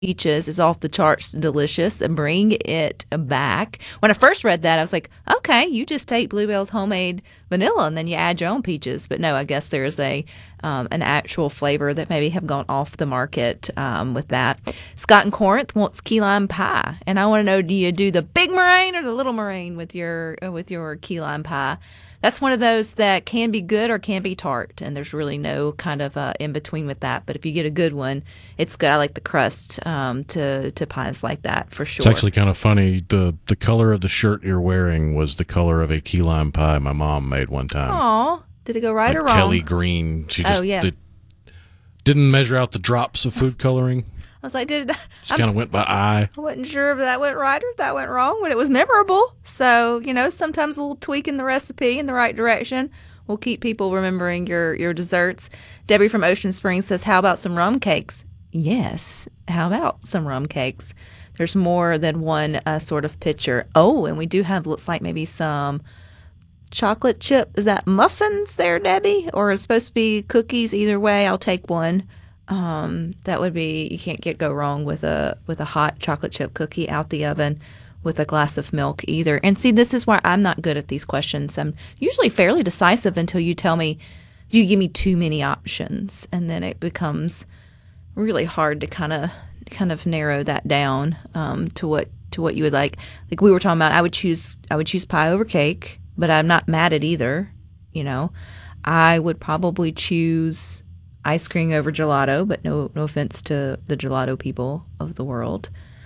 peaches is off the charts delicious and bring it back. When I first read that, I was like, okay, you just take Bluebell's homemade vanilla and then you add your own peaches. But no, I guess there's an actual flavor that maybe have gone off the market with that. Scott in Corinth wants key lime pie, and I want to know: do you do the big meringue or the little meringue with your key lime pie? That's one of those that can be good or can be tart, and there's really no kind of in between with that. But if you get a good one, it's good. I like the crust to pies like that for sure. It's actually kind of funny. The color of the shirt you're wearing was the color of a key lime pie my mom made one time. Aw, did it go right or wrong? Kelly green. She just didn't measure out the drops of food coloring. I was like, Just kind of went by eye. I wasn't sure if that went right or if that went wrong, but it was memorable. So, sometimes a little tweak in the recipe in the right direction will keep people remembering your desserts. Debbie from Ocean Springs says, how about some rum cakes? Yes. How about some rum cakes? There's more than one sort of picture. Oh, and we do have, looks like maybe some chocolate chip. Is that muffins there, Debbie? Or is it supposed to be cookies? Either way, I'll take one. That would be, you can't go wrong with a hot chocolate chip cookie out the oven with a glass of milk either. And see, this is why I'm not good at these questions. I'm usually fairly decisive until you give me too many options, and then it becomes really hard to kind of narrow that down to what you would like. Like we were talking about, I would choose pie over cake, but I'm not mad at either. I would probably choose ice cream over gelato, but no offense to the gelato people of the world.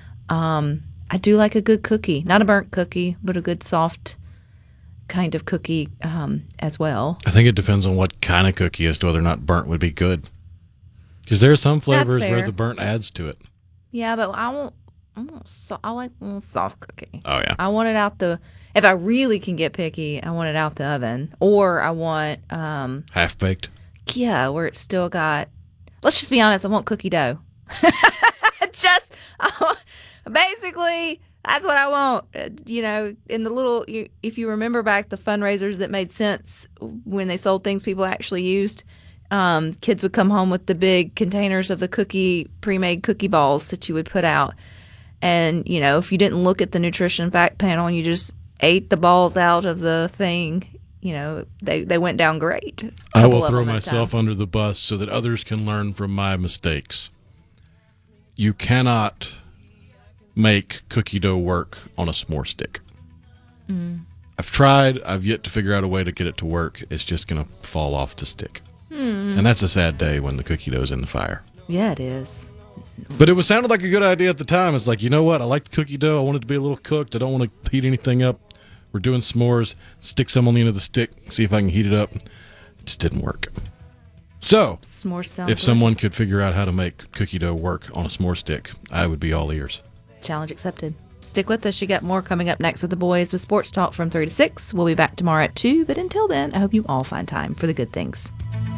I do like a good cookie, not a burnt cookie, but a good soft kind of cookie as well. I think it depends on what kind of cookie as to whether or not burnt would be good. Because there are some flavors where the burnt adds to it. Yeah, but I like a soft cookie. Oh yeah. I want it if I really can get picky, I want it out the oven, or I want half baked. Yeah, where it's still got. Let's just be honest. I want cookie dough. Basically, that's what I want. In the little. If you remember back the fundraisers that made sense when they sold things people actually used, kids would come home with the big containers of the pre-made cookie balls that you would put out, and if you didn't look at the nutrition fact panel and you just ate the balls out of the thing. They went down great. I will throw myself under the bus so that others can learn from my mistakes. You cannot make cookie dough work on a s'more stick. I've tried. I've yet to figure out a way to get it to work. It's just going to fall off the stick. And that's a sad day when the cookie dough's in the fire. Yeah, it is. But it sounded like a good idea at the time. It's like, you know what? I like the cookie dough. I want it to be a little cooked. I don't want to heat anything up. We're doing s'mores, stick some on the end of the stick, see if I can heat it up. It just didn't work. So, if someone could figure out how to make cookie dough work on a s'more stick, I would be all ears. Challenge accepted. Stick with us. You got more coming up next with the boys with Sports Talk from 3 to 6. We'll be back tomorrow at 2, but until then, I hope you all find time for the good things.